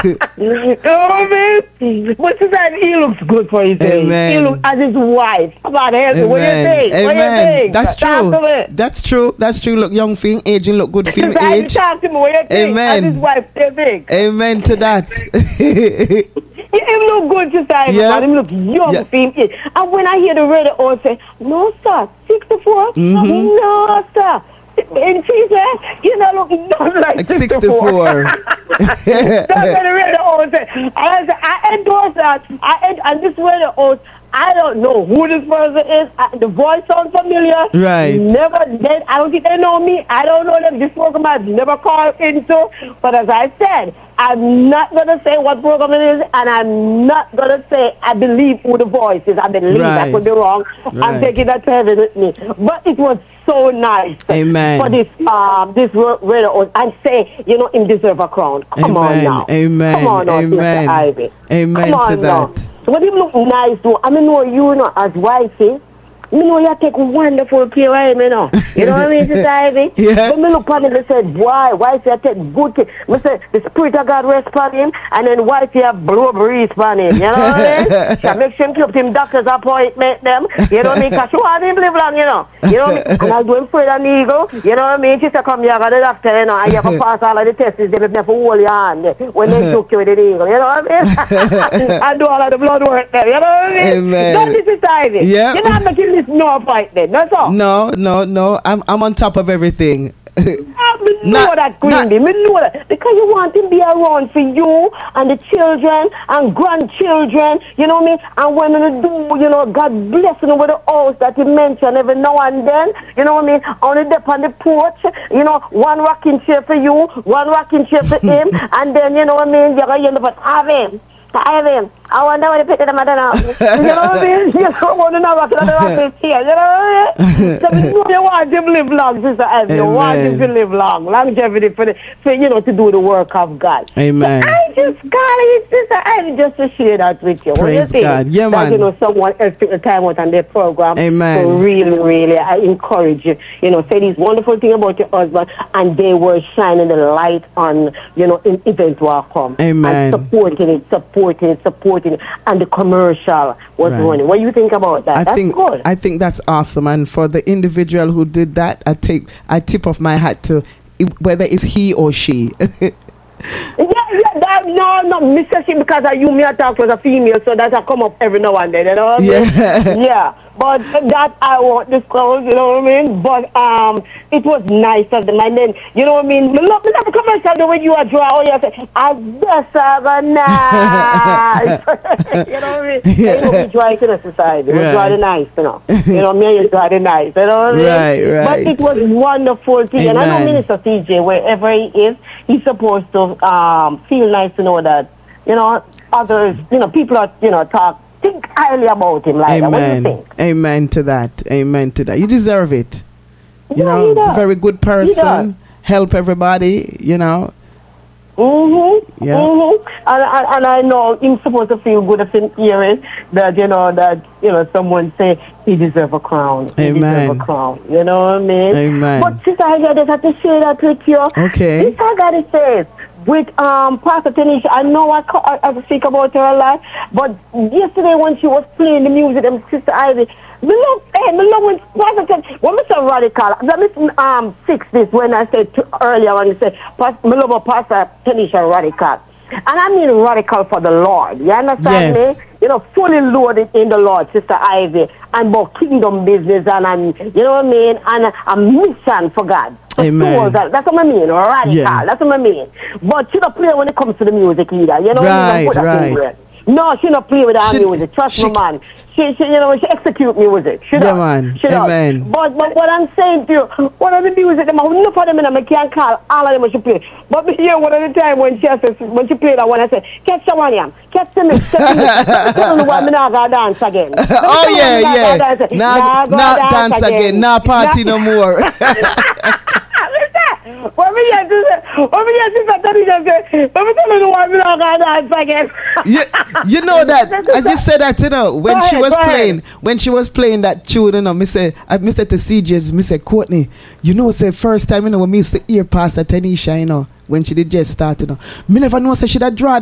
Oh, man. But she said he looks good for his age. Amen. He looks as his wife. Come on, help me. What do you think? Amen. What do you think? That's Talk true. to me. That's true. That's true. Look young for him age and look good for him age. Talk to me. What do you think? Amen. As his wife, what do you think? Amen to that. Yeah, him look good, sister. Yeah. Him look young Yeah. for him age. And when I hear the radio all say, no, sir, 64? Mm-hmm. No, sir. And she said, you know, look, not like 64. That's what the radio all say. I endorse that. And this radio all, I don't know who this person is. The voice sounds familiar. Right. I don't think they know me. I don't know them. This program I've never called into. But as I said, I'm not going to say what program it is, and I'm not going to say I believe who the voice is. I believe that could be wrong. Right. I'm taking that to heaven with me. But it was so nice Amen. for this radio and say, you know, him deserve a crown. Come on now. Amen. Come on now, Amen. Sister Ivy. Amen Come on to now. that. But him look nice though. I mean, know you know as wifey. Me know you take wonderful care of him, you know. You know what I mean, Sister Ivy? Yeah. But me look at him and said, why you take good care? Me say, the Spirit of God rest upon him, and then why you blow breeze upon him, you know what I mean? She make sure him keep him doctor's appointment, them, you know what I mean? Because she want him live long, you know. You know what I mean? And I'll do him Fred and Eagle, you know what I mean? She said, come here, go to the doctor, you know, and you have to pass all of the tests, they have to hold your hand when they took you with the eagle, you know what I mean? And do all of the blood work there, you know what I mean? Amen. Don't this is Ivy. Yeah. You're not making this no fight then, that's all. No. I'm on top of everything. I know that, Queenie. Me know that. Because you want him to be around for you and the children and grandchildren, you know what I mean? And when you do, you know, God bless you with the house that you mention every now and then, you know what I mean? On the dep on the porch, you know, one rocking chair for you, one rocking chair for him, and then, you know what I mean, you're going to end up at Ivy, I wonder when they pick them at the house. You know what I mean? You don't want to know what the office here. You know what I mean? So you want him to live long, Sister Ivy. You want him to live long. Longevity for you know, to do the work of God. Amen. So I just call it, Sister Ivy, just to share that with you. Praise what do you God. think? Yeah, that, man. you know, someone else took the time out on their program. Amen. So really, I encourage you. You know, say these wonderful things about your husband, and they were shining the light on, you know, in events will come. Amen. And supporting it, and the commercial was running. What do you think about that? That's good. I think that's awesome, and for the individual who did that, I tip off my hat to whether it's he or she. No, Mr. She, because you me I talk was a female, so that I come up every now and then, you know what I mean? Yeah. But that I won't disclose, you know what I mean? But it was nice of them, and then you know what I mean. Me love the commercial the way you are draw. Oh, you say, I just have a nice. You know what I mean? You know, we draw it in a society. We draw the nice, you know. You know me, you draw the nice. You know what I mean? Right. But it was wonderful thing, and I know Minister CJ, wherever he is, he's supposed to feel nice to know that, you know, others, you know, people are, you know, think highly about him like that. What do you think? Amen to that. Amen to that. You deserve it. You Yeah, know, he does. he's a very good person. Help everybody, you know. Yeah. And I know he's supposed to feel good if him hearing that, you know, someone say he deserves a crown. He deserves a crown. You know what I mean? Amen. But Sister, I just have to share that with you. Okay. Sister, I gotta say, with Pastor Tanisha, I know I speak about her a lot, but yesterday when she was playing the music, and Sister Ivy, me love when Pastor Tanisha, when I say radical, let me fix this when I said earlier when you said, me love Pastor Tanisha radical. And I mean radical for the Lord. You understand me? You know, fully loaded in the Lord, Sister Ivy, and about kingdom business and you know what I mean, and a mission for God. Amen. That's what I mean, radical. Yeah. That's what I mean. But she don't play when it comes to the music either. You know what I mean? No, she don't play with her music. Trust me, man. She you know, she execute music. She does. Man. She does. Amen. But what I'm saying to you, one of the music, enough of them, and I can't call all of them when she play. But me hear one of the time when she played that one, I said, catch the one, yam. Catch the mix. Tell me why me not gonna dance again. Oh, yeah. Not dance again. Not party no more. When me get Sister Tanisha say, let me tell you why me not gonna dance again. You know that, as you said that, you know, when she was playing that tune, you know, I said to CJ's, me say, Courtney, you know, say first time, you know, when me used to hear Pastor Tanisha, you know, when she did just start, you know, me never know, say she that draw